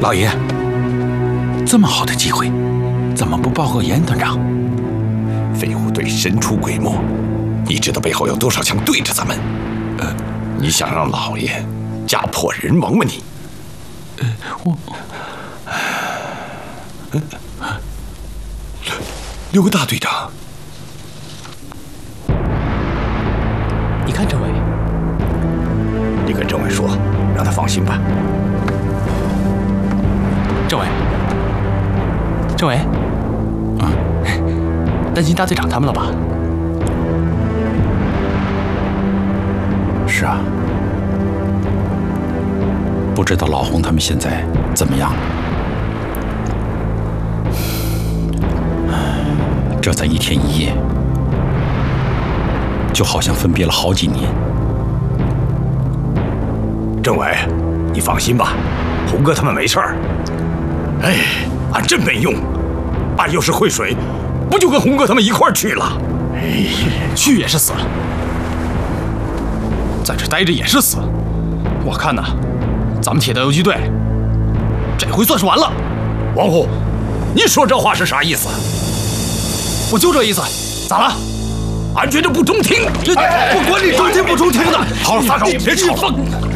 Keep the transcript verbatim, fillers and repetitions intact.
老爷，这么好的机会，怎么不报告严团长？ 飞虎队神出鬼没，你知道背后有多少枪对着咱们？呃，你想让老爷家破人亡吗你？ 呃，我， 呃，刘大队长， 你看政委， 你跟政委说，让他放心吧。 政委，政委， 啊， 担心大队长他们了吧？ 是啊，不知道老洪他们现在怎么样了？这才一天一夜，就好像分别了好几年。 政委，你放心吧，洪哥他们没事儿。哎，俺真没用，俺要是会水，不就跟洪哥他们一块儿去了？ 哎，去也是死，在这待着也是死。我看呐，咱们铁道游击队这回算是完了。 王虎，你说这话是啥意思？ 我就这意思，咋了？ 俺觉得不中听。 这我管你中听不中听的。 好了，撒手，别吵了。